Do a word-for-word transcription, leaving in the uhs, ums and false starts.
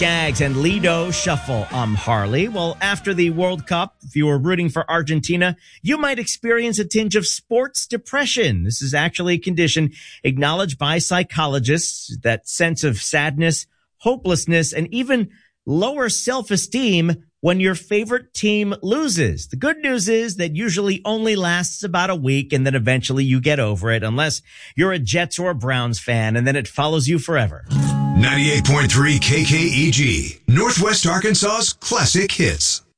Gags and Lido Shuffle. I'm Harley. Well, after the World Cup, if you were rooting for Argentina, you might experience a tinge of sports depression. This is actually a condition acknowledged by psychologists, that sense of sadness, hopelessness, and even lower self-esteem when your favorite team loses. The good news is that usually only lasts about a week, and then eventually you get over it, unless you're a Jets or a Browns fan, and then it follows you forever. ninety-eight point three K K E G, Northwest Arkansas's classic hits.